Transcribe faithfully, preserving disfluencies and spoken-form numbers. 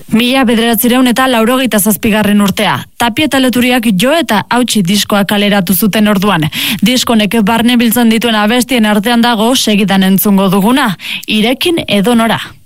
Mila bederatzireun eta laurogeita zazpigarren urtea. Tapia eta Leturiak jo eta hautsi diskoa kaleratu zuten orduan. Diskonek barne biltzen dituen abestien artean dago segidan entzungo duguna. Irekin edo nora.